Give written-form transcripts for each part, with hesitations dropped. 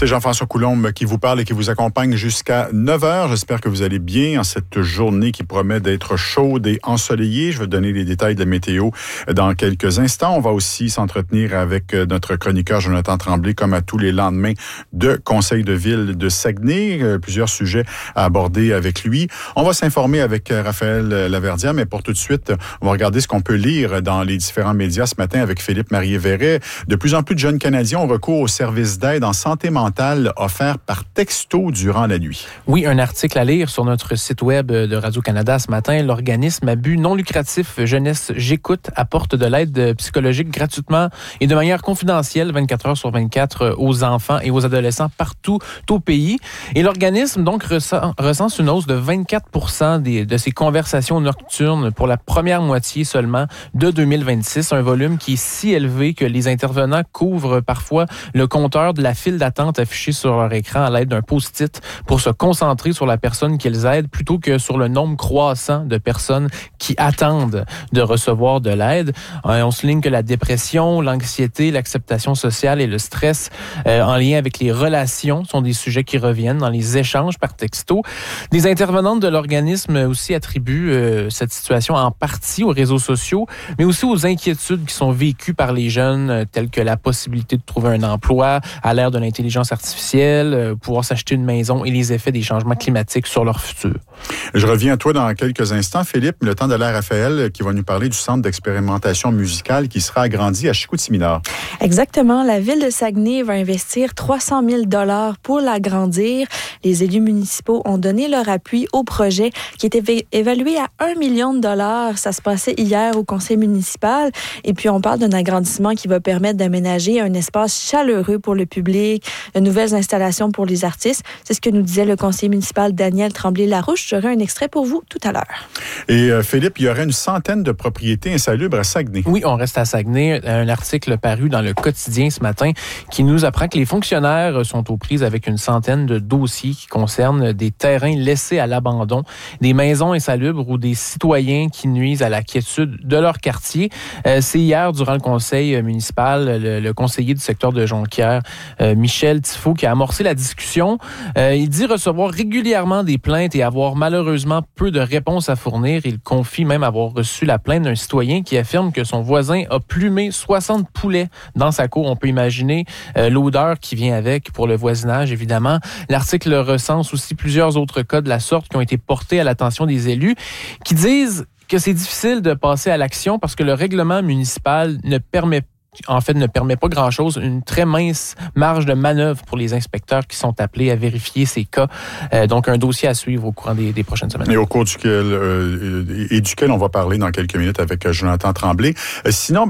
C'est Jean-François Coulombe qui vous parle et qui vous accompagne jusqu'à 9h. J'espère que vous allez bien en cette journée qui promet d'être chaude et ensoleillée. Je vais donner les détails de la météo dans quelques instants. On va aussi s'entretenir avec notre chroniqueur Jonathan Tremblay, comme à tous les lendemains de Conseil de ville de Saguenay. Plusieurs sujets à aborder avec lui. On va s'informer avec Raphaël Laverdia, mais pour tout de suite, on va regarder ce qu'on peut lire dans les différents médias ce matin avec Philippe Marié-Verret. De plus en plus de jeunes Canadiens ont recours aux services d'aide en santé mentale offerts par texto durant la nuit. Oui, un article à lire sur notre site web de Radio-Canada ce matin. L'organisme à but non lucratif Jeunesse J'écoute apporte de l'aide psychologique gratuitement et de manière confidentielle 24 heures sur 24 aux enfants et aux adolescents partout au pays. Et l'organisme donc recense une hausse de 24 % de ses conversations nocturnes pour la première moitié seulement de 2026. Un volume qui est si élevé que les intervenants couvrent parfois le compteur de la file d'attente affichée sur leur écran à l'aide d'un post-it pour se concentrer sur la personne qu'ils aident plutôt que sur le nombre croissant de personnes qui attendent de recevoir de l'aide. On souligne que la dépression, l'anxiété, l'acceptation sociale et le stress en lien avec les relations sont des sujets qui reviennent dans les échanges par texto. Des intervenantes de l'organisme aussi attribuent cette situation en partie aux réseaux sociaux, mais aussi aux inquiétudes qui sont vécues par les jeunes, telles que la possibilité de trouver un emploi à l'ère de l'intelligence artificielle, pouvoir s'acheter une maison et les effets des changements climatiques sur leur futur. Je reviens à toi dans quelques instants, Philippe. Le temps de l'air Raphaël qui va nous parler du centre d'expérimentation musicale qui sera agrandi à Chicoutimi-Nord. Exactement. La ville de Saguenay va investir 300 000 $ pour l'agrandir. Les élus municipaux ont donné leur appui au projet qui était évalué à 1 million de $. Ça se passait hier au conseil municipal. Et puis, on parle d'un agrandissement qui va permettre d'aménager un espace chaleureux pour le public, de nouvelles installations pour les artistes. C'est ce que nous disait le conseiller municipal Daniel Tremblay-Larouche. J'aurai un extrait pour vous tout à l'heure. Et Philippe, il y aurait une centaine de propriétés insalubres à Saguenay. Oui, on reste à Saguenay. Un article paru dans le quotidien ce matin qui nous apprend que les fonctionnaires sont aux prises avec une centaine de dossiers qui concernent des terrains laissés à l'abandon, des maisons insalubres ou des citoyens qui nuisent à la quiétude de leur quartier. C'est hier, durant le conseil municipal, le conseiller du secteur de Jonquière, Michel Tifo, qui a amorcé la discussion. Il dit recevoir régulièrement des plaintes et avoir malheureusement peu de réponses à fournir. Il confie même avoir reçu la plainte d'un citoyen qui affirme que son voisin a plumé 60 poulets dans sa cour. On peut imaginer l'odeur qui vient avec pour le voisinage, évidemment. L'article recense aussi plusieurs autres cas de la sorte qui ont été portés à l'attention des élus qui disent que c'est difficile de passer à l'action parce que le règlement municipal ne permet pas grand-chose, une très mince marge de manœuvre pour les inspecteurs qui sont appelés à vérifier ces cas. Donc, un dossier à suivre au courant des prochaines semaines. Et au cours duquel on va parler dans quelques minutes avec Jonathan Tremblay. Sinon,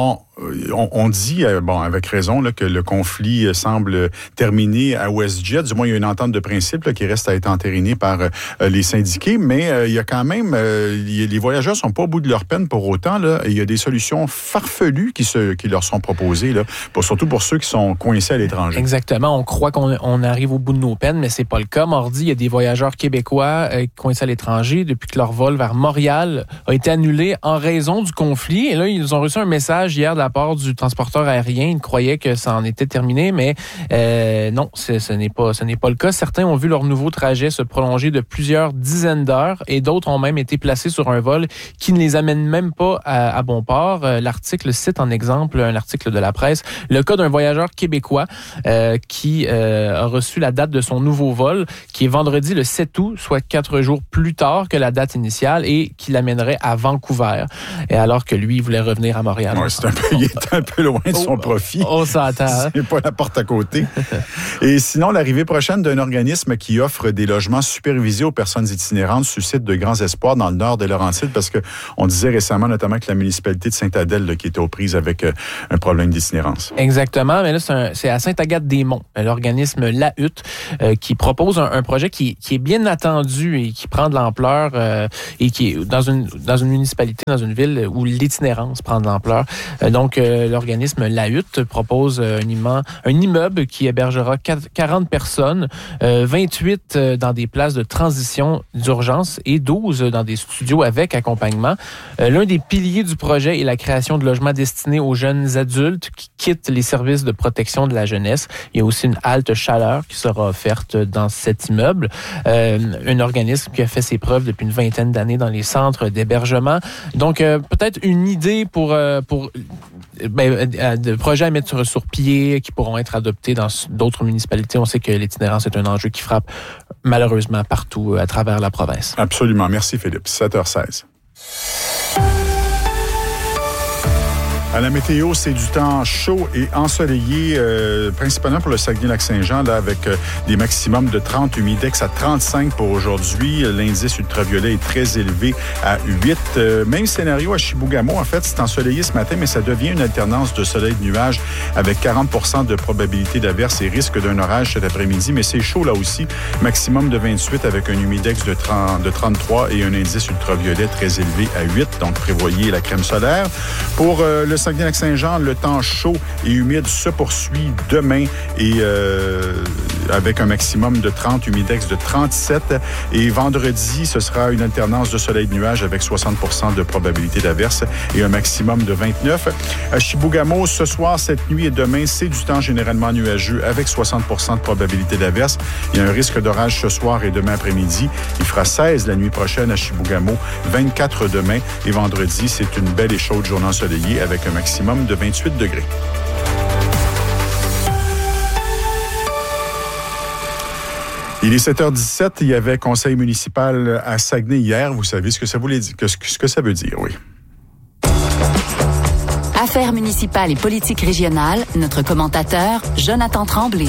on dit, avec raison, là, que le conflit semble terminé à WestJet. Du moins, il y a une entente de principe là, qui reste à être entérinée par les syndiqués, mais il y a quand même, les voyageurs sont pas au bout de leur peine pour autant. Là. Il y a des solutions farfelues qui leur sont proposées, là, surtout pour ceux qui sont coincés à l'étranger. Exactement. On croit qu'on arrive au bout de nos peines, mais c'est pas le cas. Mardi, il y a des voyageurs québécois coincés à l'étranger depuis que leur vol vers Montréal a été annulé en raison du conflit. Et là, ils ont reçu un message hier de la part du transporteur aérien. Ils croyaient que ça en était terminé, mais non, ce n'est pas le cas. Certains ont vu leur nouveau trajet se prolonger de plusieurs dizaines d'heures et d'autres ont même été placés sur un vol qui ne les amène même pas à bon port. L'article cite en exemple un article de la presse le cas d'un voyageur québécois qui a reçu la date de son nouveau vol, qui est vendredi le 7 août, soit 4 jours plus tard que la date initiale et qui l'amènerait à Vancouver. Et alors que lui, il voulait revenir à Montréal. Ouais, il est un peu loin de son profit. On s'entend. C'est pas la porte à côté. Et sinon, l'arrivée prochaine d'un organisme qui offre des logements supervisés aux personnes itinérantes suscite de grands espoirs dans le nord des Laurentides parce qu'on disait récemment notamment que la municipalité de Sainte-Adèle là, qui était aux prises avec un problème d'itinérance. Exactement, mais là, c'est à Sainte-Agathe-des-Monts, l'organisme La Hutte, qui propose un projet qui est bien attendu et qui prend de l'ampleur et qui est dans une municipalité, dans une ville où l'itinérance prend de l'ampleur. Donc, Donc, l'organisme La Hutte propose un immeuble qui hébergera 40 personnes, 28 dans des places de transition d'urgence et 12 dans des studios avec accompagnement. L'un des piliers du projet est la création de logements destinés aux jeunes adultes qui quittent les services de protection de la jeunesse. Il y a aussi une halte chaleur qui sera offerte dans cet immeuble. Un organisme qui a fait ses preuves depuis une vingtaine d'années dans les centres d'hébergement. Donc, peut-être une idée pour de projets à mettre sur pied qui pourront être adoptés dans d'autres municipalités. On sait que l'itinérance est un enjeu qui frappe malheureusement partout à travers la province. Absolument. Merci, Philippe. 7h16. À la météo, c'est du temps chaud et ensoleillé, principalement pour le Saguenay-Lac-Saint-Jean, là, avec des maximums de 30, humidex à 35 pour aujourd'hui. L'indice ultraviolet est très élevé à 8. Même scénario à Chibougamau, en fait, c'est ensoleillé ce matin, mais ça devient une alternance de soleil-nuage avec 40 de probabilité d'averse et risque d'un orage cet après-midi. Mais c'est chaud là aussi, maximum de 28 avec un humidex de 33 et un indice ultraviolet très élevé à 8. Donc, prévoyez la crème solaire. Pour le Saguenay-Lac-Saint-Jean, le temps chaud et humide se poursuit demain et avec un maximum de 30, humidex de 37. Et vendredi, ce sera une alternance de soleil de nuages avec 60 de probabilité d'averse et un maximum de 29. À Chibougamau, ce soir, cette nuit et demain, c'est du temps généralement nuageux avec 60 de probabilité d'averse. Il y a un risque d'orage ce soir et demain après-midi. Il fera 16 la nuit prochaine à Chibougamau, 24 demain et vendredi, c'est une belle et chaude journée ensoleillée avec un maximum de 28 degrés. Il est 7h17. Il y avait conseil municipal à Saguenay hier. Vous savez ce que ça voulait dire, ce que ça veut dire, oui. Affaires municipales et politique régionale, notre commentateur, Jonathan Tremblay.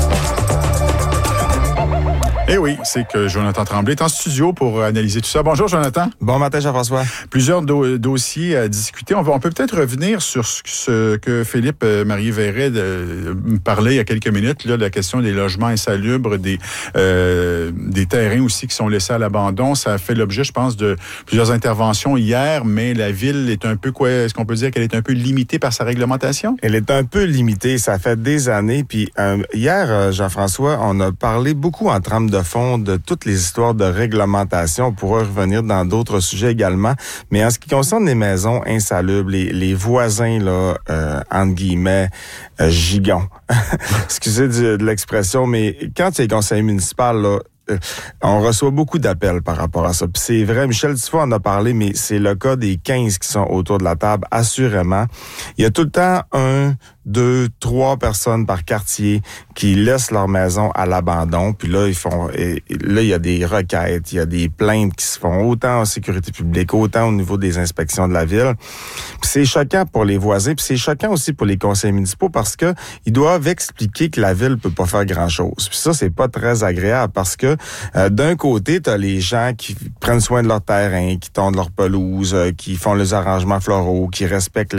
Eh oui, c'est que Jonathan Tremblay est en studio pour analyser tout ça. Bonjour, Jonathan. Bon matin, Jean-François. Plusieurs dossiers à discuter. On peut peut-être revenir sur ce que Philippe Marie-Verret parlait il y a quelques minutes, là, la question des logements insalubres, des terrains aussi qui sont laissés à l'abandon. Ça a fait l'objet, je pense, de plusieurs interventions hier, mais la ville est un peu, est-ce qu'on peut dire qu'elle est un peu limitée par sa réglementation? Elle est un peu limitée. Ça fait des années. Puis hier, Jean-François, on a parlé beaucoup en trame de fond de toutes les histoires de réglementation. On pourra revenir dans d'autres sujets également. Mais en ce qui concerne les maisons insalubres, les voisins, là, entre guillemets, gigants. Excusez de l'expression, mais quand tu es conseiller municipal, là, on reçoit beaucoup d'appels par rapport à ça. Puis c'est vrai, Michel Dufault en a parlé, mais c'est le cas des 15 qui sont autour de la table, assurément. Il y a tout le temps 1, 2, 3 personnes par quartier qui laissent leur maison à l'abandon. Puis là, il y a des requêtes, il y a des plaintes qui se font autant en sécurité publique, autant au niveau des inspections de la ville. Puis c'est choquant pour les voisins, puis c'est choquant aussi pour les conseils municipaux parce que ils doivent expliquer que la ville peut pas faire grand-chose. Puis ça, c'est pas très agréable parce que d'un côté, t'as les gens qui prennent soin de leur terrain, qui tondent leur pelouse, qui font les arrangements floraux, qui respectent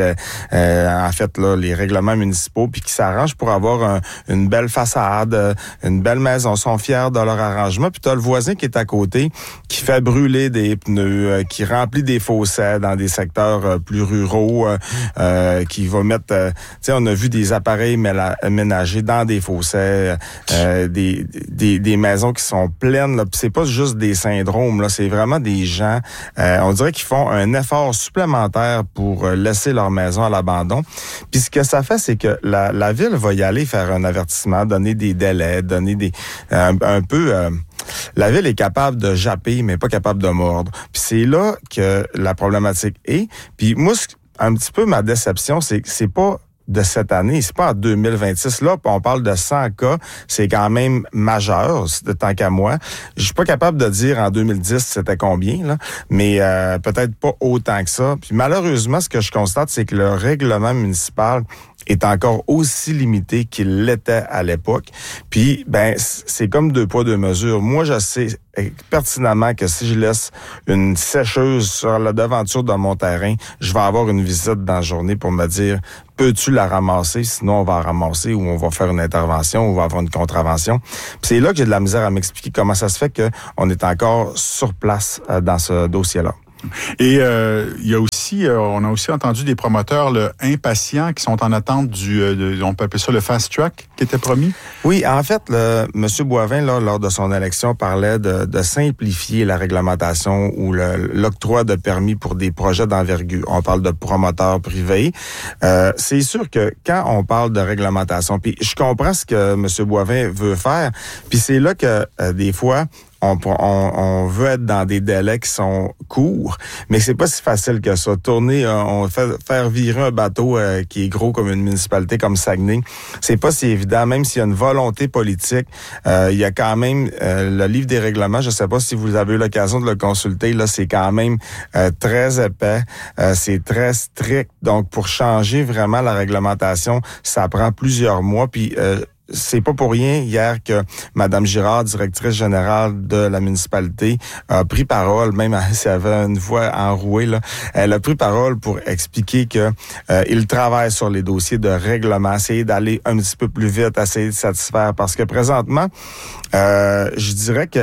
les règlements municipaux, puis qui s'arrangent pour avoir une belle façade, une belle maison, sont fiers de leur arrangement. Puis t'as le voisin qui est à côté, qui fait brûler des pneus, qui remplit des fossés dans des secteurs plus ruraux, qui va mettre, tu sais, on a vu des appareils ménagers dans des fossés, des maisons qui sont pleines, là. Puis c'est pas juste des syndromes, là, c'est vraiment des gens, on dirait qu'ils font un effort supplémentaire pour laisser leur maison à l'abandon. Puis ce que ça fait, c'est que la ville va y aller faire un avertissement, donner des délais, donner des la ville est capable de japper, mais pas capable de mordre. Puis c'est là que la problématique est. Puis moi, un petit peu ma déception, c'est que c'est pas de cette année, c'est pas en 2026. Là, on parle de 100 cas, c'est quand même majeur, tant qu'à moi. Je suis pas capable de dire en 2010 c'était combien, là, mais peut-être pas autant que ça. Puis malheureusement, ce que je constate, c'est que le règlement municipal est encore aussi limité qu'il l'était à l'époque. Puis, c'est comme 2 poids, 2 mesures. Moi, je sais pertinemment que si je laisse une sécheuse sur la devanture de mon terrain, je vais avoir une visite dans la journée pour me dire, peux-tu la ramasser? Sinon, on va la ramasser ou on va faire une intervention ou on va avoir une contravention. Puis c'est là que j'ai de la misère à m'expliquer comment ça se fait qu'on est encore sur place dans ce dossier-là. Et il y a aussi, on a aussi entendu des promoteurs impatients qui sont en attente on peut appeler ça le fast track qui était promis. Oui, en fait, M. Boivin, là, lors de son élection, parlait de simplifier la réglementation ou l'octroi de permis pour des projets d'envergure. On parle de promoteurs privés. C'est sûr que quand on parle de réglementation, puis je comprends ce que M. Boivin veut faire, puis c'est là que des fois, on veut être dans des délais qui sont courts, mais c'est pas si facile que ça. Faire virer un bateau qui est gros comme une municipalité comme Saguenay, c'est pas si évident. Même s'il y a une volonté politique, il y a quand même le livre des règlements. Je sais pas si vous avez eu l'occasion de le consulter. Là, c'est quand même très épais, c'est très strict. Donc, pour changer vraiment la réglementation, ça prend plusieurs mois. Puis c'est pas pour rien hier que Mme Girard, directrice générale de la municipalité, a pris parole, même si elle avait une voix enrouée, là, elle a pris parole pour expliquer que il travaille sur les dossiers de règlement, essayer d'aller un petit peu plus vite, essayer de satisfaire, parce que présentement, je dirais que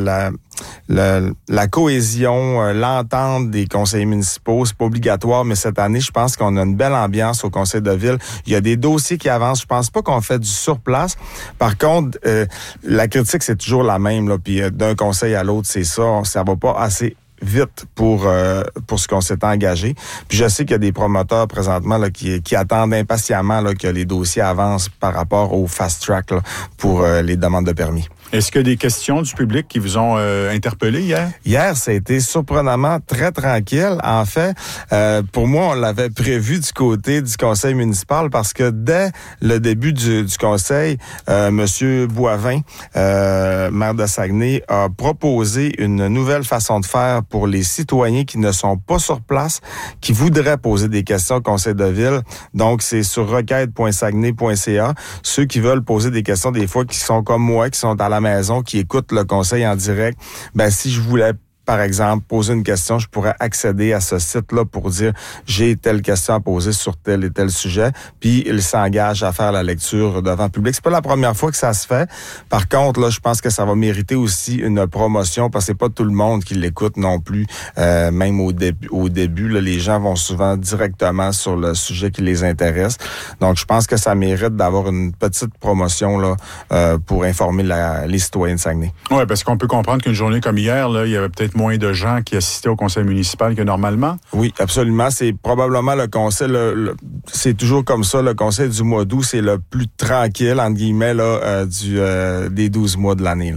la cohésion, l'entente des conseillers municipaux, c'est pas obligatoire, mais cette année, je pense qu'on a une belle ambiance au conseil de ville. Il y a des dossiers qui avancent. Je pense pas qu'on fait du surplace. Par contre, la critique, c'est toujours la même, là. Puis d'un conseil à l'autre, c'est ça. Ça va pas assez vite pour ce qu'on s'est engagé. Puis je sais qu'il y a des promoteurs présentement là, qui attendent impatiemment là, que les dossiers avancent par rapport au fast track là, pour les demandes de permis. Est-ce qu'il y a des questions du public qui vous ont interpellé hier? Hier, ça a été surprenamment très tranquille. En fait, pour moi, on l'avait prévu du côté du conseil municipal parce que dès le début du conseil, M. Boivin, maire de Saguenay, a proposé une nouvelle façon de faire pour les citoyens qui ne sont pas sur place, qui voudraient poser des questions au conseil de ville. Donc, c'est sur requête.saguenay.ca. Ceux qui veulent poser des questions, des fois, qui sont comme moi, qui sont à la maison, qui écoutent le conseil en direct, ben si je voulais par exemple, poser une question, je pourrais accéder à ce site-là pour dire j'ai telle question à poser sur tel et tel sujet, puis il s'engage à faire la lecture devant le public. C'est pas la première fois que ça se fait. Par contre, là, je pense que ça va mériter aussi une promotion parce que c'est pas tout le monde qui l'écoute non plus. Même au début, là, les gens vont souvent directement sur le sujet qui les intéresse. Donc, je pense que ça mérite d'avoir une petite promotion là pour informer les citoyens de Saguenay. Oui, parce qu'on peut comprendre qu'une journée comme hier, là, il y avait peut-être moins de gens qui assistaient au conseil municipal que normalement? Oui, absolument. C'est probablement le conseil, c'est toujours comme ça, le conseil du mois d'août, c'est le plus tranquille, entre guillemets, là, des 12 mois de l'année.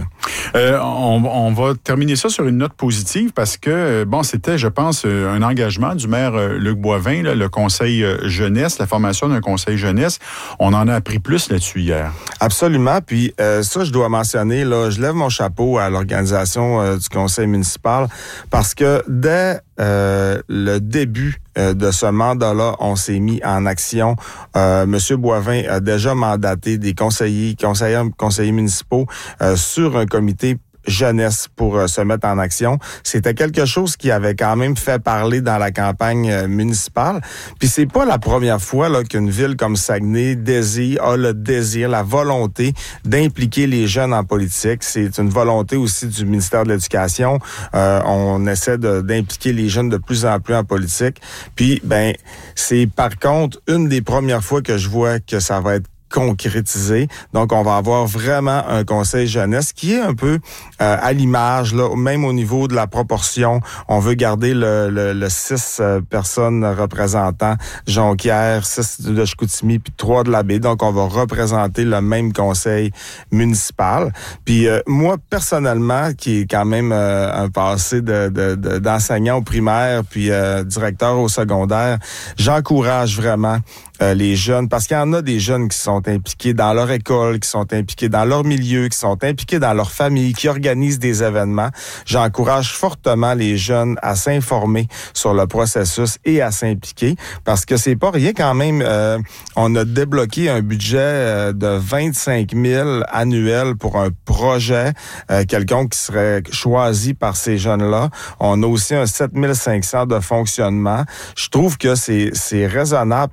On va terminer ça sur une note positive parce que, bon, c'était, je pense, un engagement du maire Luc Boivin, là, le conseil jeunesse, la formation d'un conseil jeunesse. On en a appris plus là-dessus hier. Absolument. Puis ça, je dois mentionner, là, je lève mon chapeau à l'organisation du conseil municipal parce que dès le début de ce mandat-là, on s'est mis en action. Monsieur Boivin a déjà mandaté des conseillers municipaux sur un comité jeunesse pour se mettre en action. C'était quelque chose qui avait quand même fait parler dans la campagne municipale. Puis c'est pas la première fois là qu'une ville comme Saguenay a le désir, la volonté d'impliquer les jeunes en politique. C'est une volonté aussi du ministère de l'Éducation. On essaie d'impliquer les jeunes de plus en plus en politique. Puis c'est par contre une des premières fois que je vois que ça va être concrétisé. Donc, on va avoir vraiment un conseil jeunesse qui est un peu à l'image, là, même au niveau de la proportion. On veut garder le 6 personnes représentants, Jonquière, 6 de Chicoutimi, puis 3 de la baie. Donc, on va représenter le même conseil municipal. Puis, moi, personnellement, qui est quand même un passé d'enseignant au primaire, puis directeur au secondaire, j'encourage vraiment les jeunes, parce qu'il y en a des jeunes qui sont impliqués dans leur école, qui sont impliqués dans leur milieu, qui sont impliqués dans leur famille, qui organisent des événements. J'encourage fortement les jeunes à s'informer sur le processus et à s'impliquer, parce que c'est pas rien quand même. On a débloqué un budget de 25 000 annuels pour un projet quelconque qui serait choisi par ces jeunes-là. On a aussi un 7 500 de fonctionnement. Je trouve que c'est raisonnable. Puis moi,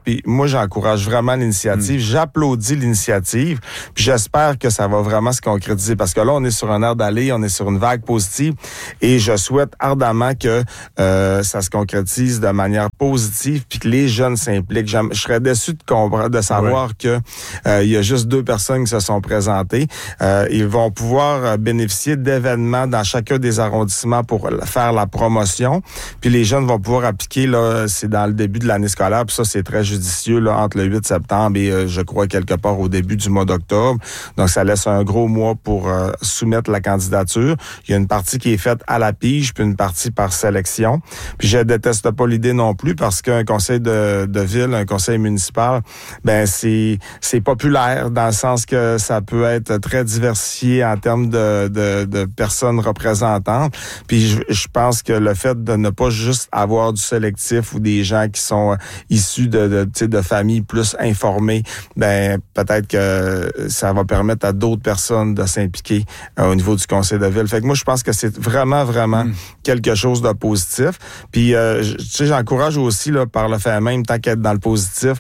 j'encourage vraiment l'initiative. J'applaudis l'initiative. Puis j'espère que ça va vraiment se concrétiser. Parce que là, on est sur un air d'aller, on est sur une vague positive. Et je souhaite ardemment que ça se concrétise de manière positive puis que les jeunes s'impliquent. Je serais déçu de savoir que il y a juste 2 personnes qui se sont présentées. Ils vont pouvoir bénéficier d'événements dans chacun des arrondissements pour faire la promotion. Puis les jeunes vont pouvoir appliquer, là, c'est dans le début de l'année scolaire, puis ça, c'est très judicieux, là, entre le 8 septembre et je crois quelque part au début du mois d'octobre. Donc, ça laisse un gros mois pour soumettre la candidature. Il y a une partie qui est faite à la pige, puis une partie par sélection. Puis je déteste pas l'idée non plus parce qu'un conseil de ville, un conseil municipal, ben c'est populaire dans le sens que ça peut être très diversifié en termes de personnes représentantes. Puis je pense que le fait de ne pas juste avoir du sélectif ou des gens qui sont issus de familles plus informées, ben peut-être que ça va permettre à d'autres personnes de s'impliquer au niveau du conseil de ville. Fait que moi, je pense que c'est vraiment quelque chose de positif. Puis, j'encourage aussi, là, par le fait même, tant qu'être dans le positif,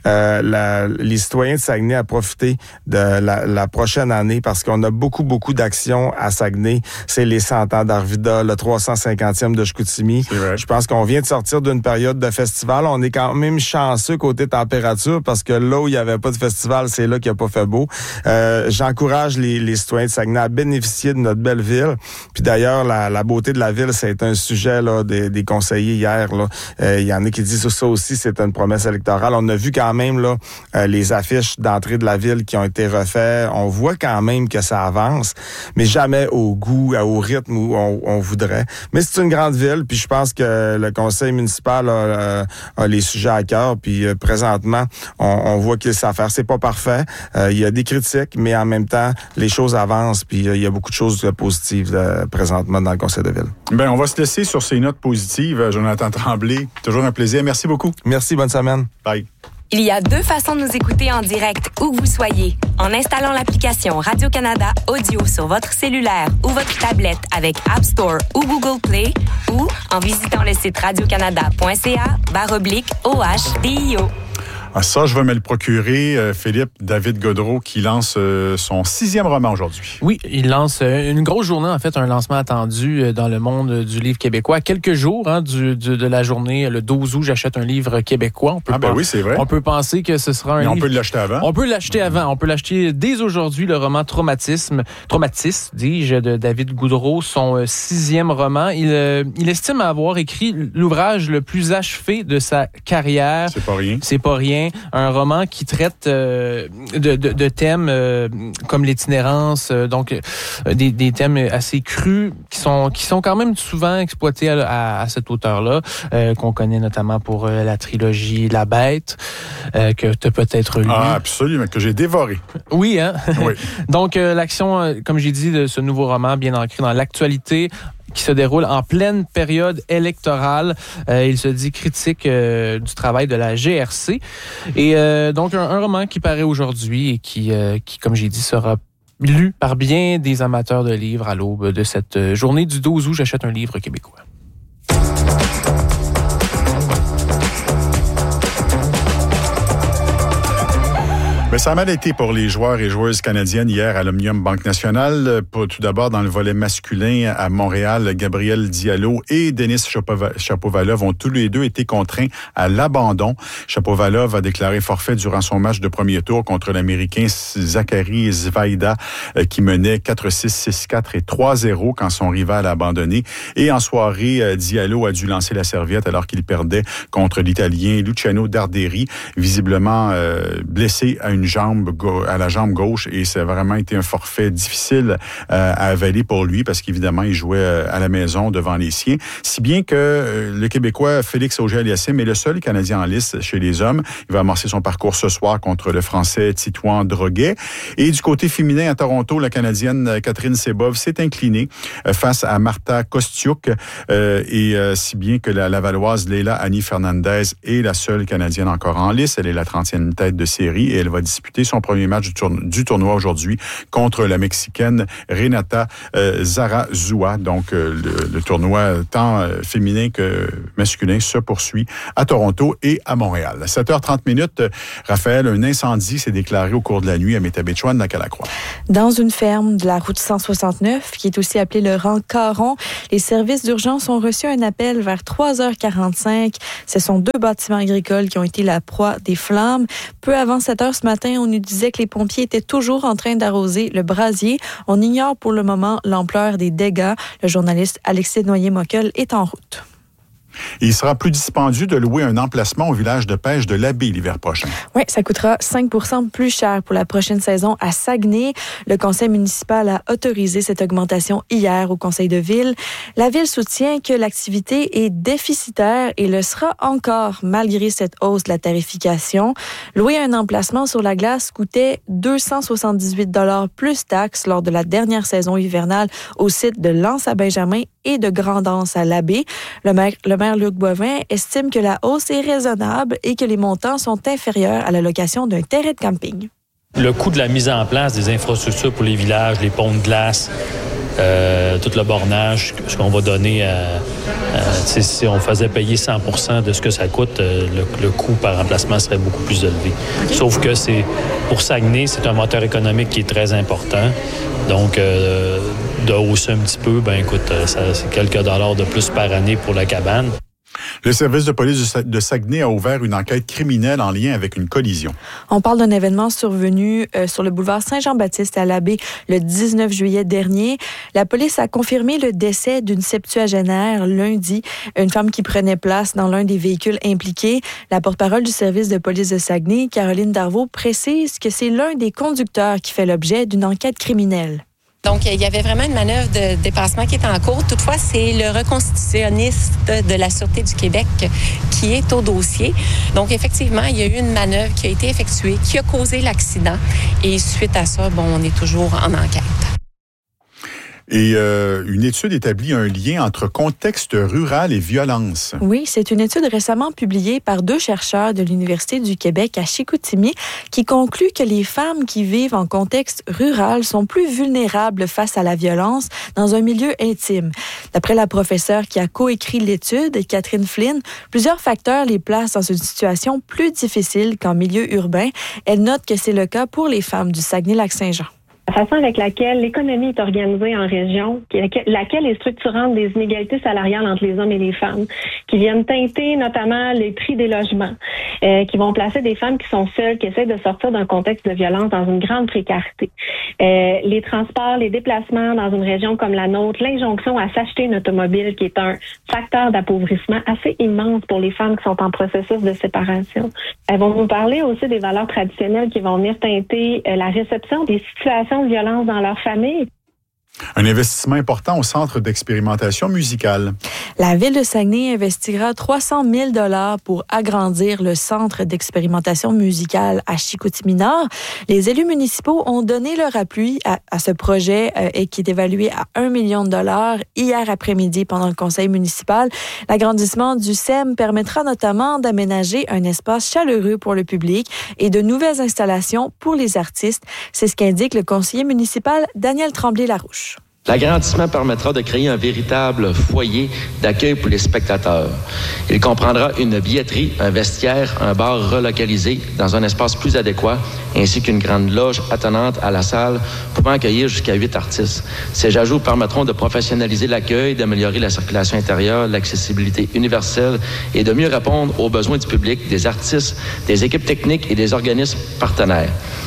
les citoyens de Saguenay à profiter de la prochaine année parce qu'on a beaucoup d'actions à Saguenay. C'est les 100 ans d'Arvida, le 350e de Chicoutimi. Je pense qu'on vient de sortir d'une période de festival. On est quand même chanceux côté température parce que là où il n'y avait pas de festival, c'est là qu'il n'a pas fait beau. J'encourage les citoyens de Saguenay à bénéficier de notre belle ville. Puis d'ailleurs, la beauté de la ville, c'est un sujet là des conseillers hier. Il y en a qui disent ça aussi, c'est une promesse électorale. On a vu quand même là les affiches d'entrée de la ville qui ont été refaites. On voit quand même que ça avance, mais jamais au goût, au rythme où on voudrait. Mais c'est une grande ville, puis je pense que le conseil municipal a les sujets à cœur. Puis présentement, on voit qu'il sait faire. C'est pas parfait. Il y a des critiques, mais en même temps, les choses avancent. Puis il y a beaucoup de choses positives présentement dans le conseil de ville. Ben, on va se laisser sur ces notes positives. Jonathan Tremblay, toujours un plaisir. Merci beaucoup. Merci, bonne semaine. Bye. Il y a 2 façons de nous écouter en direct, où que vous soyez. En installant l'application Radio-Canada Audio sur votre cellulaire ou votre tablette avec App Store ou Google Play, ou en visitant le site radiocanada.ca/OHDIO. Ah, ça, je vais me le procurer. Philippe, David Gaudreault qui lance son 6e roman aujourd'hui. Oui, il lance une grosse journée, en fait, un lancement attendu dans le monde du livre québécois. Quelques jours de la journée, le 12 août, j'achète un livre québécois. Oui, c'est vrai. On peut penser que ce sera un livre... on peut l'acheter avant. On peut l'acheter avant. On peut l'acheter dès aujourd'hui, le roman Traumatisme, dis-je, de David Gaudreault, son 6e roman. Il estime avoir écrit l'ouvrage le plus achevé de sa carrière. C'est pas rien. C'est pas rien. Un roman qui traite de thèmes comme l'itinérance, donc des thèmes assez crus qui sont quand même souvent exploités à cet auteur-là, qu'on connaît notamment pour la trilogie La Bête, que tu as peut-être lu. Ah, absolument, que j'ai dévoré. Oui, hein? Oui. Donc, l'action, comme j'ai dit, de ce nouveau roman, bien ancré dans l'actualité, qui se déroule en pleine période électorale. Il se dit critique du travail de la GRC. Et donc, un roman qui paraît aujourd'hui et qui, comme j'ai dit, sera lu par bien des amateurs de livres à l'aube de cette journée du 12 août. J'achète un livre québécois. Mais ça a mal été pour les joueurs et joueuses canadiennes hier à l'Omnium Banque Nationale. Tout d'abord, dans le volet masculin à Montréal, Gabriel Diallo et Denis Shapovalov ont tous les deux été contraints à l'abandon. Shapovalov a déclaré forfait durant son match de premier tour contre l'Américain Zachary Zvaida qui menait 4-6, 6-4 et 3-0 quand son rival a abandonné. Et en soirée, Diallo a dû lancer la serviette alors qu'il perdait contre l'Italien Luciano Darderi, visiblement blessé à la jambe gauche, et ça a vraiment été un forfait difficile à avaler pour lui parce qu'évidemment, il jouait à la maison devant les siens. Si bien que le Québécois Félix Auger-Aliassime est le seul Canadien en lice chez les hommes. Il va amorcer son parcours ce soir contre le Français Titouan Droguet. Et du côté féminin à Toronto, la Canadienne Catherine Sebov s'est inclinée face à Marta Kostiuk, si bien que la Lavalloise Leila Annie Fernandez est la seule Canadienne encore en lice. Elle est la 30e tête de série et elle va disputer son premier match du tournoi aujourd'hui contre la Mexicaine Renata Zarazúa. Donc, le tournoi tant féminin que masculin se poursuit à Toronto et à Montréal. 7h30, Raphaël, un incendie s'est déclaré au cours de la nuit à Métabetchouan, à Calacroix. Dans une ferme de la route 169, qui est aussi appelée le rang Caron, les services d'urgence ont reçu un appel vers 3h45. Ce sont 2 bâtiments agricoles qui ont été la proie des flammes. Peu avant 7h ce matin, on nous disait que les pompiers étaient toujours en train d'arroser le brasier. On ignore pour le moment l'ampleur des dégâts. Le journaliste Alexis Noyer-Mockel est en route. Il sera plus dispendieux de louer un emplacement au village de pêche de l'Abbé l'hiver prochain. Oui, ça coûtera 5% plus cher pour la prochaine saison à Saguenay. Le conseil municipal a autorisé cette augmentation hier au conseil de ville. La ville soutient que l'activité est déficitaire et le sera encore malgré cette hausse de la tarification. Louer un emplacement sur la glace coûtait 278 $ plus taxes lors de la dernière saison hivernale au site de L'Anse à Benjamin et de Grand'Anse à l'Abbé. Le maire Luc Boivin estime que la hausse est raisonnable et que les montants sont inférieurs à la location d'un terrain de camping. Le coût de la mise en place des infrastructures pour les villages, les ponts de glace, tout le bornage, ce qu'on va donner, si on faisait payer 100% de ce que ça coûte, le coût par remplacement serait beaucoup plus élevé. Sauf que pour Saguenay, c'est un moteur économique qui est très important. Donc, de hausser un petit peu, c'est quelques dollars de plus par année pour la cabane. Le service de police de Saguenay a ouvert une enquête criminelle en lien avec une collision. On parle d'un événement survenu sur le boulevard Saint-Jean-Baptiste à l'Abbé le 19 juillet dernier. La police a confirmé le décès d'une septuagénaire lundi, une femme qui prenait place dans l'un des véhicules impliqués. La porte-parole du service de police de Saguenay, Caroline Darvaux, précise que c'est l'un des conducteurs qui fait l'objet d'une enquête criminelle. Donc, il y avait vraiment une manœuvre de dépassement qui est en cours. Toutefois, c'est le reconstitutionniste de la Sûreté du Québec qui est au dossier. Donc, effectivement, il y a eu une manœuvre qui a été effectuée, qui a causé l'accident. Et suite à ça, on est toujours en enquête. Et une étude établit un lien entre contexte rural et violence. Oui, c'est une étude récemment publiée par 2 chercheurs de l'Université du Québec à Chicoutimi qui conclut que les femmes qui vivent en contexte rural sont plus vulnérables face à la violence dans un milieu intime. D'après la professeure qui a coécrit l'étude, Catherine Flynn, plusieurs facteurs les placent dans une situation plus difficile qu'en milieu urbain. Elle note que c'est le cas pour les femmes du Saguenay-Lac-Saint-Jean. La façon avec laquelle l'économie est organisée en région, laquelle est structurante des inégalités salariales entre les hommes et les femmes, qui viennent teinter notamment les prix des logements, qui vont placer des femmes qui sont seules, qui essaient de sortir d'un contexte de violence dans une grande précarité. Les transports, les déplacements dans une région comme la nôtre, l'injonction à s'acheter une automobile qui est un facteur d'appauvrissement assez immense pour les femmes qui sont en processus de séparation. Elles vont nous parler aussi des valeurs traditionnelles qui vont venir teinter la réception des situations de violence dans leur famille. Un investissement important au Centre d'expérimentation musicale. La Ville de Saguenay investira 300 000 $ pour agrandir le Centre d'expérimentation musicale à Chicoutimi-Nord. Les élus municipaux ont donné leur appui à ce projet et qui est évalué à 1 million de $ hier après-midi pendant le conseil municipal. L'agrandissement du SEM permettra notamment d'aménager un espace chaleureux pour le public et de nouvelles installations pour les artistes. C'est ce qu'indique le conseiller municipal Daniel Tremblay-Larouche. L'agrandissement permettra de créer un véritable foyer d'accueil pour les spectateurs. Il comprendra une billetterie, un vestiaire, un bar relocalisé dans un espace plus adéquat, ainsi qu'une grande loge attenante à la salle pouvant accueillir jusqu'à 8 artistes. Ces ajouts permettront de professionnaliser l'accueil, d'améliorer la circulation intérieure, l'accessibilité universelle et de mieux répondre aux besoins du public, des artistes, des équipes techniques et des organismes partenaires.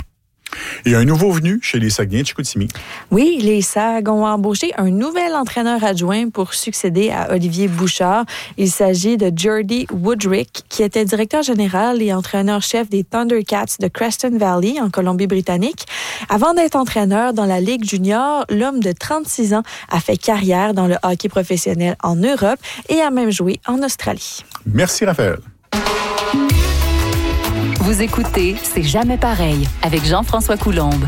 Et un nouveau venu chez les Saguenayens de Chicoutimi. Oui, les SAG ont embauché un nouvel entraîneur adjoint pour succéder à Olivier Bouchard. Il s'agit de Jordy Woodrick, qui était directeur général et entraîneur-chef des Thundercats de Creston Valley, en Colombie-Britannique. Avant d'être entraîneur dans la Ligue junior, l'homme de 36 ans a fait carrière dans le hockey professionnel en Europe et a même joué en Australie. Merci, Raphaël. Vous écoutez C'est jamais pareil avec Jean-François Coulombe.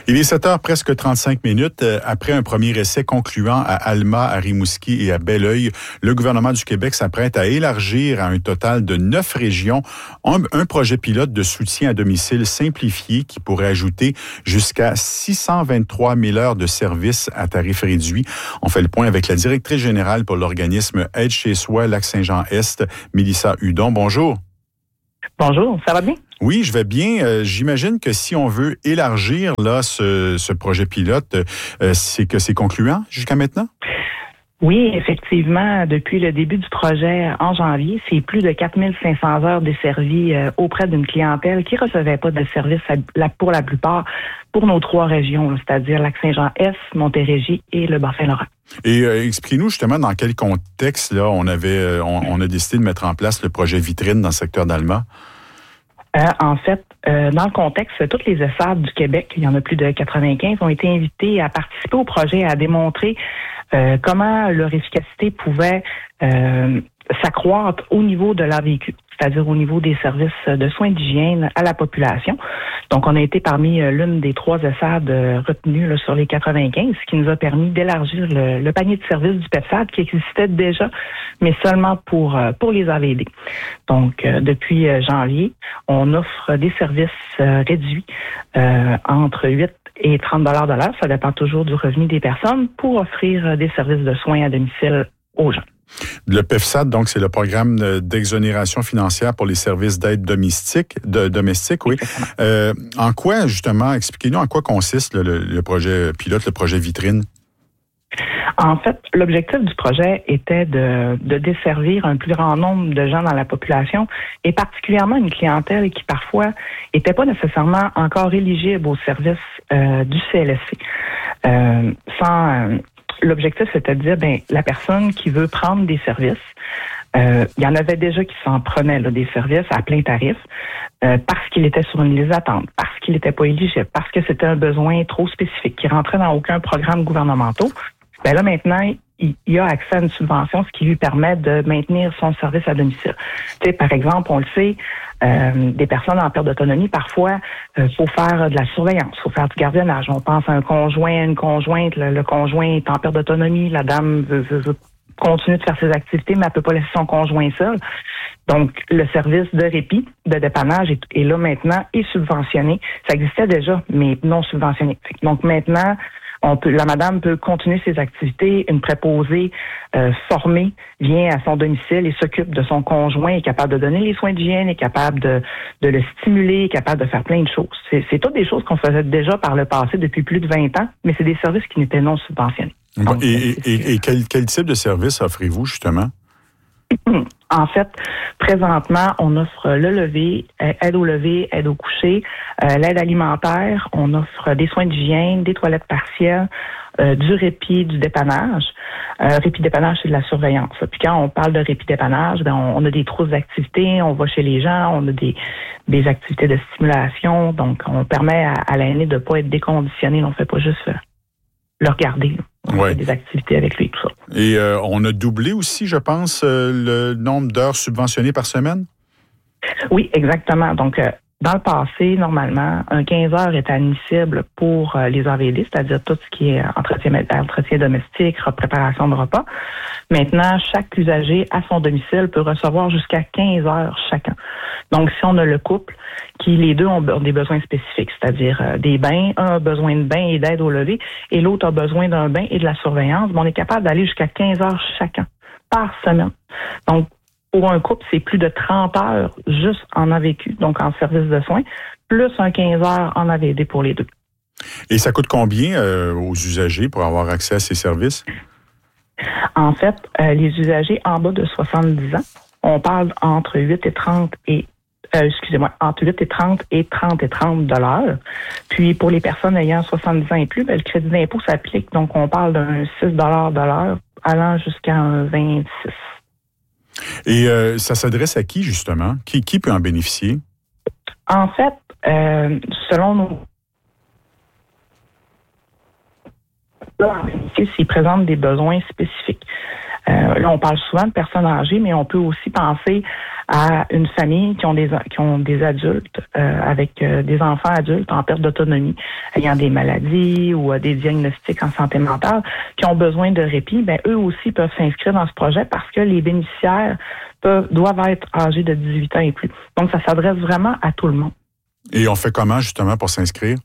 Il est 7h, presque 35 minutes. Après un premier essai concluant à Alma, à Rimouski et à Belleuil, le gouvernement du Québec s'apprête à élargir à un total de 9 régions un projet pilote de soutien à domicile simplifié qui pourrait ajouter jusqu'à 623 000 heures de services à tarif réduit. On fait le point avec la directrice générale pour l'organisme Aide chez soi Lac-Saint-Jean-Est, Mélissa Hudon. Bonjour. Bonjour, ça va bien? Oui, je vais bien. J'imagine que si on veut élargir là ce projet pilote, c'est que c'est concluant jusqu'à maintenant? Oui, effectivement, depuis le début du projet en janvier, c'est plus de 4 500 heures desservies auprès d'une clientèle qui ne recevait pas de services pour la plupart pour nos 3 régions, c'est-à-dire Lac-Saint-Jean-Est, Montérégie et le Bas-Saint-Laurent. Et expliquez-nous justement dans quel contexte là on a décidé de mettre en place le projet Vitrine dans le secteur d'Alma. En fait, dans le contexte, toutes les ESAD du Québec, il y en a plus de 95, ont été invités à participer au projet, à démontrer comment leur efficacité pouvait s'accroître au niveau de leur vécu, c'est-à-dire au niveau des services de soins d'hygiène à la population. Donc, on a été parmi l'une des 3 ESAD retenues là, sur les 95, ce qui nous a permis d'élargir le panier de services du PEPSAD qui existait déjà, mais seulement pour les AVD. Donc, depuis janvier, on offre des services réduits entre 8 et 30 $ de l'heure. Ça dépend toujours du revenu des personnes pour offrir des services de soins à domicile aux gens. Le PEPSAD, donc, c'est le programme d'exonération financière pour les services d'aide domestique, oui. En quoi, justement, expliquez-nous en quoi consiste le projet pilote, le projet Vitrine? En fait, l'objectif du projet était de desservir un plus grand nombre de gens dans la population et particulièrement une clientèle qui parfois était pas nécessairement encore éligible aux services du CLSC. L'objectif, c'était de dire, la personne qui veut prendre des services, il y en avait déjà qui s'en prenaient là, des services à plein tarif parce qu'il était sur une liste d'attente, parce qu'il n'était pas éligible, parce que c'était un besoin trop spécifique, qui rentrait dans aucun programme gouvernemental. Là, maintenant, il a accès à une subvention, ce qui lui permet de maintenir son service à domicile. Tu sais, par exemple, on le sait, des personnes en perte d'autonomie, parfois, faut faire de la surveillance, faut faire du gardiennage. On pense à un conjoint, une conjointe, le conjoint est en perte d'autonomie, la dame veut continuer de faire ses activités, mais elle peut pas laisser son conjoint seul. Donc, le service de répit, de dépannage est là maintenant et subventionné. Ça existait déjà, mais non subventionné. Donc, maintenant, la madame peut continuer ses activités. Une préposée formée vient à son domicile et s'occupe de son conjoint, est capable de donner les soins d'hygiène, est capable de le stimuler, est capable de faire plein de choses. C'est toutes des choses qu'on faisait déjà par le passé depuis plus de 20 ans, mais c'est des services qui n'étaient non subventionnés. Donc, et quel type de service offrez-vous, justement? En fait, présentement, on offre le lever, aide au lever, aide au coucher, l'aide alimentaire, on offre des soins d'hygiène, des toilettes partielles, du répit, du dépannage. Répit-dépannage, c'est de la surveillance. Puis quand on parle de répit-dépannage, on a des trousses d'activités, on va chez les gens, on a des activités de stimulation, donc on permet à l'aîné de ne pas être déconditionné, on ne fait pas juste le regarder. On fait des activités avec lui, tout ça. Et on a doublé aussi, je pense, le nombre d'heures subventionnées par semaine? Oui, exactement. Donc, dans le passé, normalement, un 15 heures est admissible pour les AVD, c'est-à-dire tout ce qui est entretien domestique, préparation de repas. Maintenant, chaque usager à son domicile peut recevoir jusqu'à 15 heures chacun. Donc, si on a le couple qui, les deux ont des besoins spécifiques, c'est-à-dire des bains, un a besoin de bain et d'aide au lever, et l'autre a besoin d'un bain et de la surveillance, on est capable d'aller jusqu'à 15 heures chacun par semaine. Donc, pour un couple, c'est plus de 30 heures juste en AVQ, donc en service de soins, plus un 15 heures en AVD pour les deux. Et ça coûte combien aux usagers pour avoir accès à ces services? En fait, les usagers en bas de 70 ans, on parle entre 8 et 30 entre 8 et 30 et 30 et 30 $. Puis pour les personnes ayant 70 ans et plus, le crédit d'impôt s'applique. Donc on parle d'un 6 $ de l'heure allant jusqu'à un 26. Et ça s'adresse à qui, justement? Qui peut en bénéficier? En fait, selon nos... s'ils présentent des besoins spécifiques. Là, on parle souvent de personnes âgées, mais on peut aussi penser à une famille qui ont des adultes avec des enfants adultes en perte d'autonomie, ayant des maladies ou des diagnostics en santé mentale, qui ont besoin de répit, ben eux aussi peuvent s'inscrire dans ce projet parce que les bénéficiaires doivent être âgés de 18 ans et plus. Donc, ça s'adresse vraiment à tout le monde. Et on fait comment, justement, pour s'inscrire?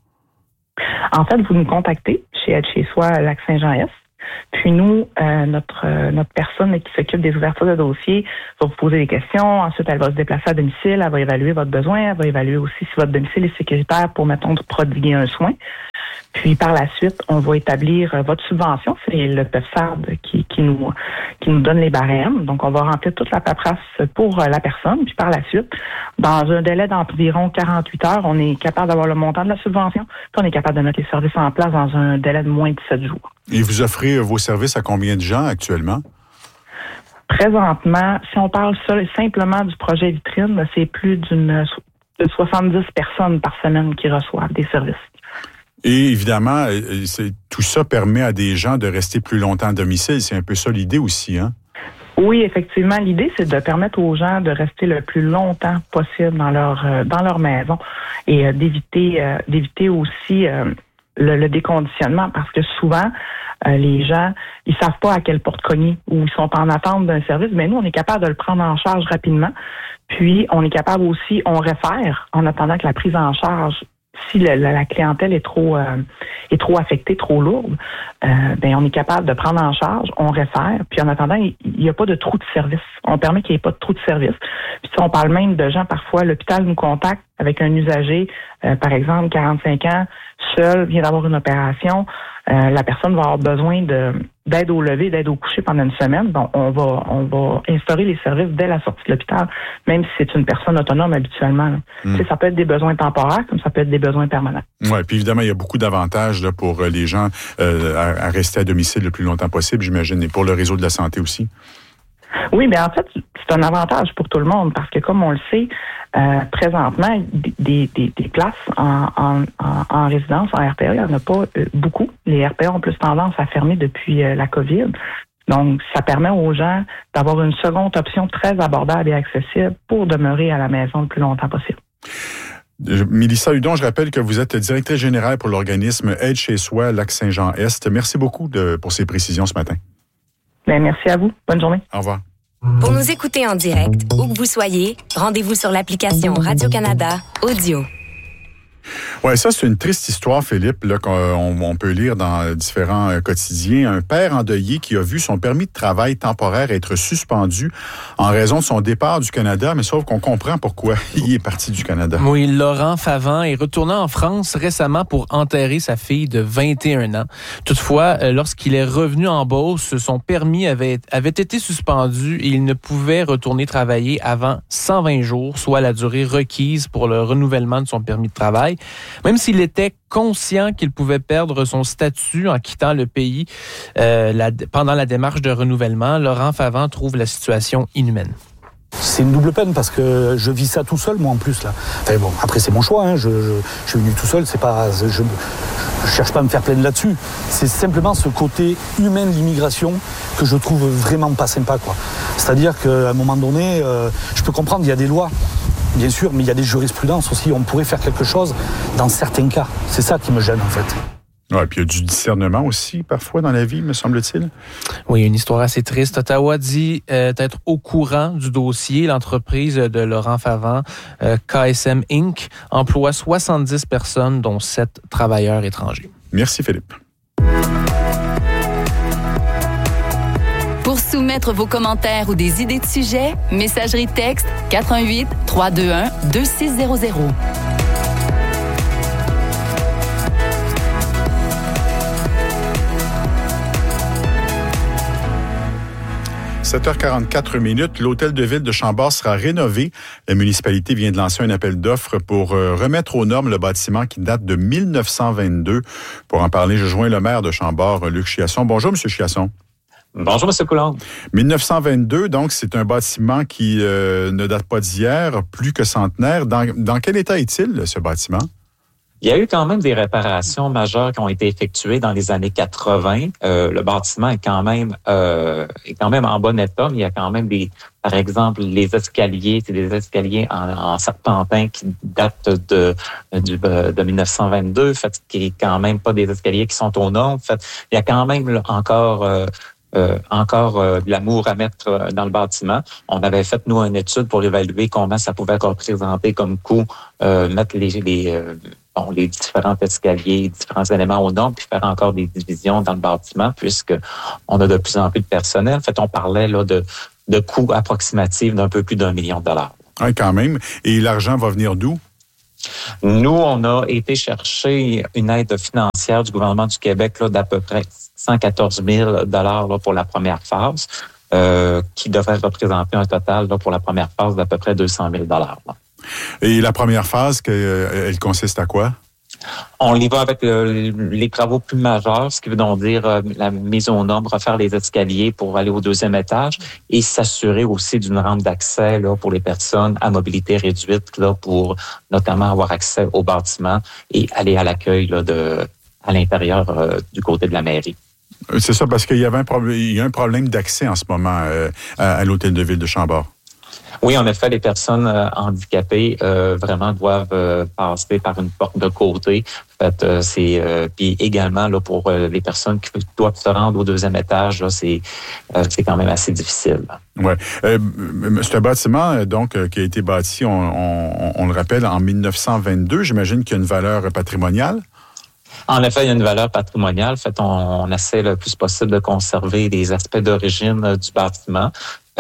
En fait, vous nous contactez chez Aide chez soi Lac-Saint-Jean-Est. Puis nous, notre personne qui s'occupe des ouvertures de dossiers va vous poser des questions. Ensuite, elle va se déplacer à domicile. Elle va évaluer votre besoin. Elle va évaluer aussi si votre domicile est sécuritaire pour, mettons, prodiguer un soin. Puis par la suite, on va établir votre subvention. C'est le PEFSAD qui nous donne les barèmes. Donc, on va remplir toute la paperasse pour la personne. Puis par la suite, dans un délai d'environ 48 heures, on est capable d'avoir le montant de la subvention. Puis on est capable de mettre les services en place dans un délai de moins de 7 jours. Et vous offrez vos services à combien de gens actuellement? Présentement, si on parle simplement du projet Vitrine, c'est plus de 70 personnes par semaine qui reçoivent des services. Et évidemment, tout ça permet à des gens de rester plus longtemps à domicile. C'est un peu ça l'idée aussi, hein? Oui, effectivement. L'idée, c'est de permettre aux gens de rester le plus longtemps possible dans leur maison et d'éviter aussi le déconditionnement parce que souvent, les gens, ils savent pas à quelle porte cogner ou ils sont en attente d'un service. Mais nous, on est capable de le prendre en charge rapidement. Puis, on est capable aussi, on réfère en attendant que la prise en charge, si la clientèle est trop affectée, trop lourde, ben on est capable de prendre en charge, on réfère, puis en attendant, il n'y a pas de trou de service. On permet qu'il n'y ait pas de trou de service. Puis on parle même de gens, parfois, l'hôpital nous contacte avec un usager, par exemple, 45 ans, seul, vient d'avoir une opération. La personne va avoir besoin d'aide au lever, d'aide au coucher pendant une semaine. Bon, on va instaurer les services dès la sortie de l'hôpital, même si c'est une personne autonome habituellement. Tu sais, ça peut être des besoins temporaires, comme ça peut être des besoins permanents. Oui, puis évidemment, il y a beaucoup d'avantages là, pour les gens à rester à domicile le plus longtemps possible, j'imagine, et pour le réseau de la santé aussi. Oui, mais en fait, c'est un avantage pour tout le monde parce que, comme on le sait, présentement, des places en résidence, en RPA, il n'y en a pas beaucoup. Les RPA ont plus tendance à fermer depuis la COVID. Donc, ça permet aux gens d'avoir une seconde option très abordable et accessible pour demeurer à la maison le plus longtemps possible. Mélissa Hudon, je rappelle que vous êtes directrice générale pour l'organisme Aide chez soi Lac-Saint-Jean-Est. Merci beaucoup pour ces précisions ce matin. Bien, merci à vous. Bonne journée. Au revoir. Pour nous écouter en direct, où que vous soyez, rendez-vous sur l'application Radio-Canada Audio. Oui, ça, c'est une triste histoire, Philippe, là, qu'on peut lire dans différents quotidiens. Un père endeuillé qui a vu son permis de travail temporaire être suspendu en raison de son départ du Canada, mais sauf qu'on comprend pourquoi il est parti du Canada. Oui, Laurent Favant est retourné en France récemment pour enterrer sa fille de 21 ans. Toutefois, lorsqu'il est revenu en Beauce, son permis avait été suspendu et il ne pouvait retourner travailler avant 120 jours, soit la durée requise pour le renouvellement de son permis de travail. Même s'il était conscient qu'il pouvait perdre son statut en quittant le pays pendant la démarche de renouvellement, Laurent Favant trouve la situation inhumaine. C'est une double peine parce que je vis ça tout seul, moi en plus là. Enfin bon, après c'est mon choix, hein. Je suis venu tout seul, c'est pas, je cherche pas à me faire plaindre là-dessus. C'est simplement ce côté humain de l'immigration que je trouve vraiment pas sympa, quoi. C'est-à-dire qu'à un moment donné, je peux comprendre, il y a des lois. Bien sûr, mais il y a des jurisprudences aussi. On pourrait faire quelque chose dans certains cas. C'est ça qui me gêne, en fait. Oui, puis il y a du discernement aussi, parfois, dans la vie, me semble-t-il. Oui, une histoire assez triste. Ottawa dit être au courant du dossier. L'entreprise de Laurent Favant, KSM Inc., emploie 70 personnes, dont 7 travailleurs étrangers. Merci, Philippe. Pour soumettre vos commentaires ou des idées de sujets, messagerie texte 418 321 2600. « 7h44, l'hôtel de ville de Chambord sera rénové. La municipalité vient de lancer un appel d'offres pour remettre aux normes le bâtiment qui date de 1922. Pour en parler, je joins le maire de Chambord, Luc Chiasson. Bonjour, M. Chiasson. Bonjour, M. Coulombe. 1922, donc, c'est un bâtiment qui ne date pas d'hier, plus que centenaire. Dans quel état est-il, ce bâtiment? Il y a eu quand même des réparations majeures qui ont été effectuées dans les années 80. Le bâtiment est quand même en bon état, mais il y a quand même par exemple, les escaliers, c'est des escaliers en serpentin qui datent de 1922, fait, qui est quand même pas des escaliers qui sont aux normes. Fait, il y a quand même là, encore de l'amour à mettre dans le bâtiment. On avait fait, nous, une étude pour évaluer comment ça pouvait représenter comme coût, mettre les différents escaliers, différents éléments aux normes, puis faire encore des divisions dans le bâtiment, puisque on a de plus en plus de personnel. En fait, on parlait là de coûts approximatifs d'un peu plus d'1 million de dollars. Oui, quand même. Et l'argent va venir d'où? Nous, on a été chercher une aide financière du gouvernement du Québec là, d'à peu près 114 000 $ là, pour la première phase, qui devrait représenter un total là, pour la première phase d'à peu près 200 000 $. Là. Et la première phase, elle consiste à quoi? On y va avec les travaux plus majeurs, ce qui veut donc dire la mise aux normes, refaire les escaliers pour aller au deuxième étage et s'assurer aussi d'une rampe d'accès là, pour les personnes à mobilité réduite là, pour notamment avoir accès au bâtiment et aller à l'accueil là, à l'intérieur du côté de la mairie. C'est ça, parce qu'il y a un problème d'accès en ce moment à l'hôtel de ville de Chambord. Oui, en effet, les personnes handicapées vraiment doivent passer par une porte de côté. En fait, puis également là pour les personnes qui doivent se rendre au deuxième étage, là, c'est quand même assez difficile. Ouais, c'est un bâtiment donc qui a été bâti, on le rappelle, en 1922. J'imagine qu'il y a une valeur patrimoniale. En effet, il y a une valeur patrimoniale. En fait, on essaie le plus possible de conserver les aspects d'origine du bâtiment.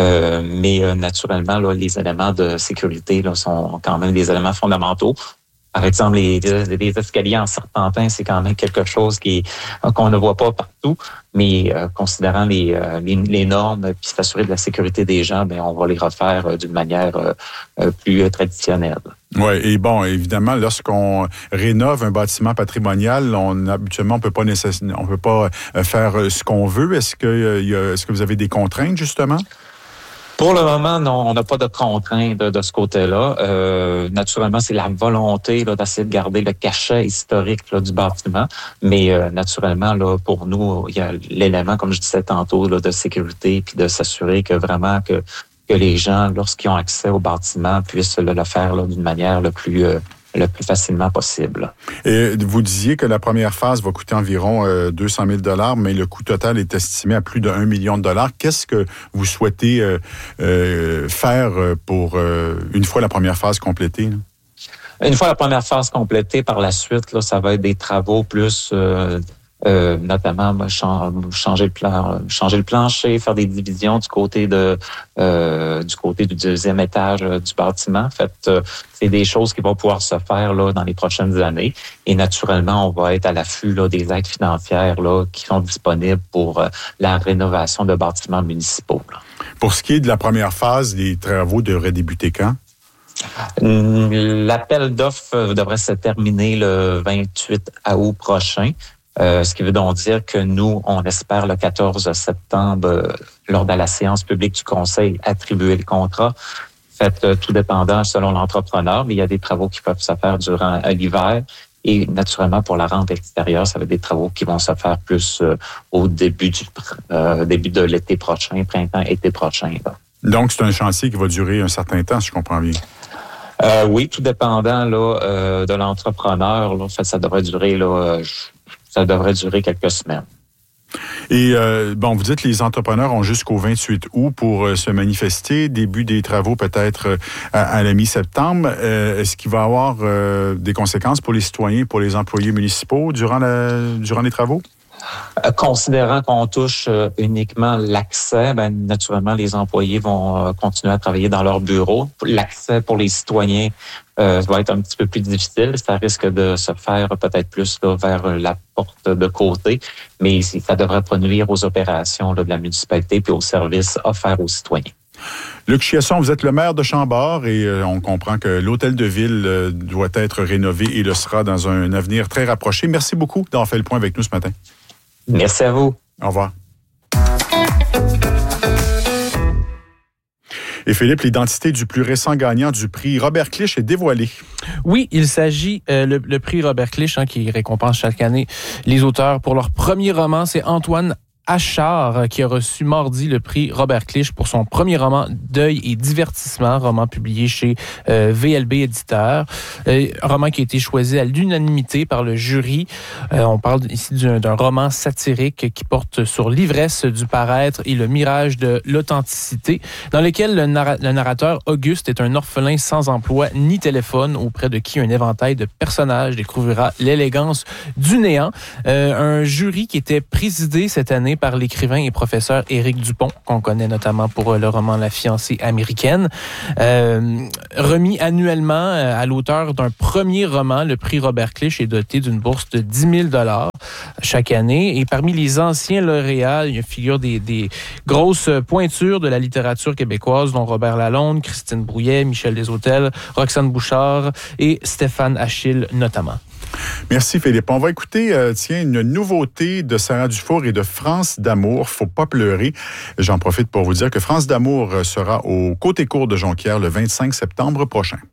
Mais naturellement, là, les éléments de sécurité là, sont quand même des éléments fondamentaux. Par exemple, les escaliers en serpentin, c'est quand même quelque chose qu'on ne voit pas partout, mais considérant les normes puis s'assurer de la sécurité des gens, bien, on va les refaire d'une manière plus traditionnelle. Oui, et bon, évidemment, lorsqu'on rénove un bâtiment patrimonial, habituellement, on peut pas faire ce qu'on veut. Est-ce que vous avez des contraintes, justement? Pour le moment, non, on n'a pas de contraintes de ce côté-là. Naturellement, c'est la volonté là, d'essayer de garder le cachet historique là, du bâtiment. Mais naturellement, là, pour nous, il y a l'élément, comme je disais tantôt, là, de sécurité, puis de s'assurer que vraiment que les gens, lorsqu'ils ont accès au bâtiment, puissent le faire là, d'une manière le plus facilement possible. Et vous disiez que la première phase va coûter environ 200 000 $, mais le coût total est estimé à plus de 1 million de $. Qu'est-ce que vous souhaitez faire pour une fois la première phase complétée? Là? Une fois la première phase complétée, par la suite, là, ça va être des travaux plus... notamment changer le plancher, faire des divisions du côté du deuxième étage du bâtiment. En fait, c'est des choses qui vont pouvoir se faire là dans les prochaines années. Et naturellement, on va être à l'affût là des aides financières là qui sont disponibles pour la rénovation de bâtiments municipaux. Là. Pour ce qui est de la première phase, les travaux devraient débuter quand? L'appel d'offres devrait se terminer le 28 août prochain. Ce qui veut donc dire que nous, on espère le 14 septembre, lors de la séance publique du Conseil, attribuer le contrat. Fait, tout dépendant selon l'entrepreneur, mais il y a des travaux qui peuvent se faire durant l'hiver. Et naturellement, pour la rampe extérieure, ça va être des travaux qui vont se faire plus au début de l'été prochain, printemps-été prochain. Là. Donc, c'est un chantier qui va durer un certain temps, si je comprends bien. Oui, tout dépendant là de l'entrepreneur. Là, en fait, ça devrait durer quelques semaines. Et vous dites que les entrepreneurs ont jusqu'au 28 août pour se manifester. Début des travaux peut-être à la mi-septembre. Est-ce qu'il va y avoir des conséquences pour les citoyens, pour les employés municipaux durant les travaux? Considérant qu'on touche uniquement l'accès, naturellement, les employés vont continuer à travailler dans leur bureau. L'accès pour les citoyens va être un petit peu plus difficile. Ça risque de se faire peut-être plus là, vers la porte de côté, mais ça devrait pas nuire aux opérations là, de la municipalité puis aux services offerts aux citoyens. Luc Chiasson, vous êtes le maire de Chambord et on comprend que l'hôtel de ville doit être rénové et le sera dans un avenir très rapproché. Merci beaucoup d'avoir fait le point avec nous ce matin. Merci à vous. Au revoir. Et Philippe, l'identité du plus récent gagnant du prix Robert Clich est dévoilée. Oui, il s'agit, le prix Robert Clich, qui récompense chaque année les auteurs pour leur premier roman, c'est Antoine Achard, qui a reçu mardi le prix Robert Clich pour son premier roman Deuil et divertissement, roman publié chez VLB Éditeur. Un roman qui a été choisi à l'unanimité par le jury. On parle ici d'un roman satirique qui porte sur l'ivresse du paraître et le mirage de l'authenticité, dans lequel le narrateur Auguste est un orphelin sans emploi ni téléphone, auprès de qui un éventail de personnages découvrira l'élégance du néant. Un jury qui était présidé cette année par l'écrivain et professeur Éric Dupont, qu'on connaît notamment pour le roman La fiancée américaine. Remis annuellement à l'auteur d'un premier roman, le prix Robert Clich est doté d'une bourse de 10 000 $ chaque année. Et parmi les anciens lauréats, il y a figure des grosses pointures de la littérature québécoise, dont Robert Lalonde, Christine Brouillet, Michel Desautels, Roxane Bouchard et Stéphane Achille notamment. Merci Philippe. On va écouter une nouveauté de Sarah Dufour et de France d'Amour, Faut pas pleurer. J'en profite pour vous dire que France d'Amour sera au Côté Court de Jonquière le 25 septembre prochain.